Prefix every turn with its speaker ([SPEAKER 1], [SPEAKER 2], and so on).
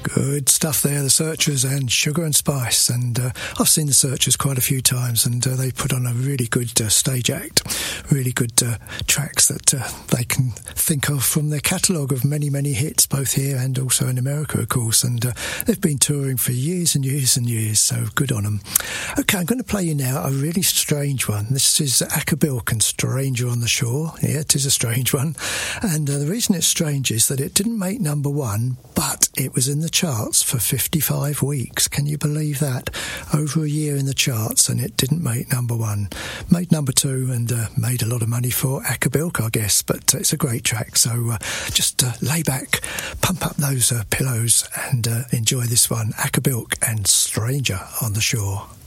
[SPEAKER 1] Good stuff there, the Searchers and Sugar and Spice. And I've seen the Searchers quite a few times, and they put on a really good stage act, really good tracks that they can think of from their catalogue of many, many hits, both here and also in America, of course. And they've been touring for years and years and years, so good on them. OK, I'm going to play you now a really strange one. This is Acker Bilk and Stranger on the Shore. Yeah, it is a strange one. And the reason it's strange is that it didn't make number one, but it was in the charts for 55 weeks. Can you believe that? Over a year in the charts, and it didn't make number one. Made number two, and made a lot of money for Acker Bilk, I guess. But it's a great track, so just lay back, pump up those pillows, and enjoy this one. Acker Bilk and Stranger on the Shore.